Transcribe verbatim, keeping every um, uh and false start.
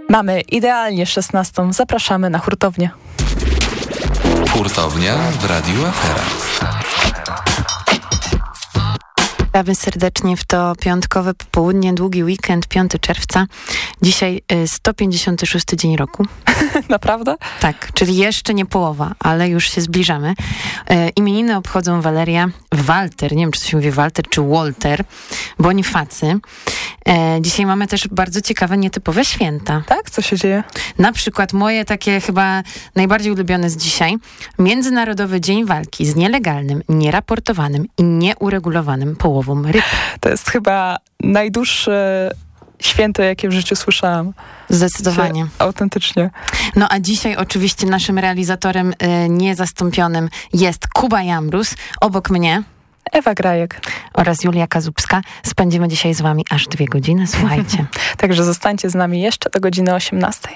Mamy idealnie szesnastą. Zapraszamy na hurtownię. Hurtownia w Radiu Afera. Witamy serdecznie w to piątkowe popołudnie, długi weekend, piątego czerwca. Dzisiaj sto pięćdziesiąty szósty dzień roku. Naprawdę? Tak, czyli jeszcze nie połowa, ale już się zbliżamy. E, imieniny obchodzą Waleria, Walter, nie wiem, czy to się mówi Walter, czy Walter, Bonifacy. E, dzisiaj mamy też bardzo ciekawe, nietypowe święta. Tak? Co się dzieje? Na przykład moje takie chyba najbardziej ulubione z dzisiaj. Międzynarodowy Dzień Walki z nielegalnym, nieraportowanym i nieuregulowanym połową ryb. To jest chyba najdłuższe święto, jakie w życiu słyszałam. Zdecydowanie. Autentycznie. No a dzisiaj oczywiście naszym realizatorem y, niezastąpionym jest Kuba Jambrus. Obok mnie Ewa Grajek oraz Julia Kazubska. Spędzimy dzisiaj z wami aż dwie godziny. Słuchajcie. Także zostańcie z nami jeszcze do godziny osiemnastej.